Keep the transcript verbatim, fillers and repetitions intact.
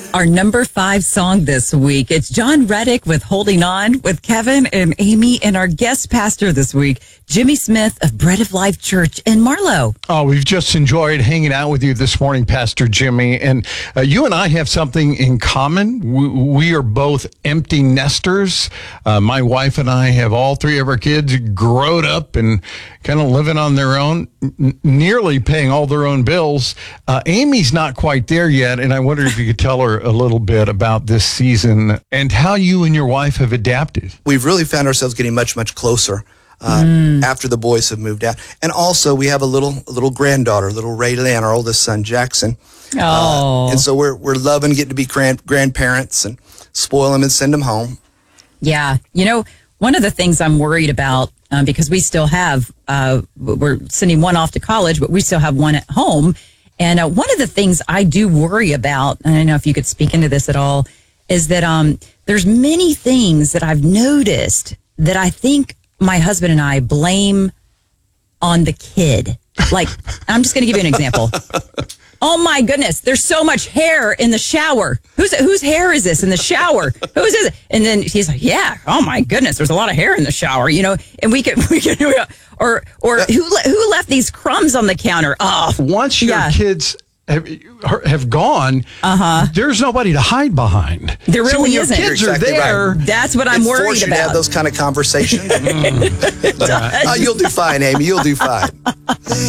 Our number five song this week. It's John Reddick with Holding On with Kevin and Amy, and our guest pastor this week, Jimmy Smith of Bread of Life Church in Marlow. Oh, we've just enjoyed hanging out with you this morning, Pastor Jimmy. And uh, you and I have something in common. We, we are both empty nesters. Uh, my wife and I have all three of our kids grown up and kind of living on their own, n- nearly paying all their own bills. Uh, Amy's not quite there yet, and I wondered if you could tell her a little bit about this season and how you and your wife have adapted. We've really found ourselves getting much, much closer uh, mm. after the boys have moved out. And also, we have a little a little granddaughter, little Raylan, our oldest son, Jackson. Oh. Uh, and so we're we're loving getting to be grand, grandparents and spoil them and send them home. Yeah. You know, one of the things I'm worried about, um, because we still have, uh, we're sending one off to college, but we still have one at home. And uh, one of the things I do worry about, and I don't know if you could speak into this at all, is that um, there's many things that I've noticed that I think my husband and I blame on the kid. Like, I'm just going to give you an example. Oh my goodness, there's so much hair in the shower. Whose whose hair is this in the shower? Whose is it? And then he's like, yeah, oh my goodness, there's a lot of hair in the shower, you know. And we could we could or or who who left these crumbs on the counter? Oh, once your yeah. kids have, have gone, uh-huh. there's nobody to hide behind. There really so when isn't. Your kids You're exactly are there. Right. That's what I'm it worried forces you about. to have those kind of conversations. mm. uh, you'll do fine, Amy. You'll do fine.